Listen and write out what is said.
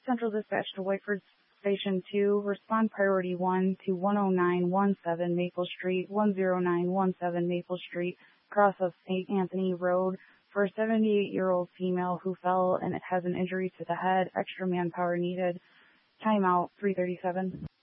Central Dispatch to Whiteford Station 2. Respond priority 1 to 10917 Maple Street, 10917 Maple Street, cross of St. Anthony Road, for a 78-year-old female who fell and has an injury to the head. Extra manpower needed. Timeout 3:37.